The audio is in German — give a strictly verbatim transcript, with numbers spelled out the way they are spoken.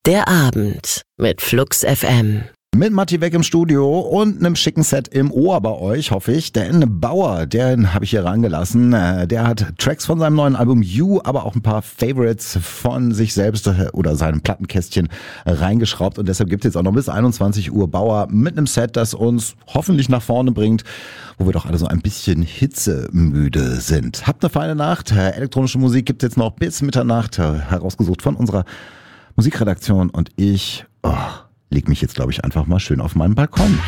Der Abend mit Flux F M. Mit Matti weg im Studio und einem schicken Set im Ohr bei euch, hoffe ich. Denn Bauer, den habe ich hier rangelassen. Der hat Tracks von seinem neuen Album You, aber auch ein paar Favorites von sich selbst oder seinem Plattenkästchen reingeschraubt. Und deshalb gibt es jetzt auch noch bis einundzwanzig Uhr Bauer mit einem Set, das uns hoffentlich nach vorne bringt, wo wir doch alle so ein bisschen hitzemüde sind. Habt eine feine Nacht. Elektronische Musik gibt es jetzt noch bis Mitternacht, herausgesucht von unserer Musikredaktion. Und ich... Oh, leg mich jetzt, glaube ich, einfach mal schön auf meinen Balkon.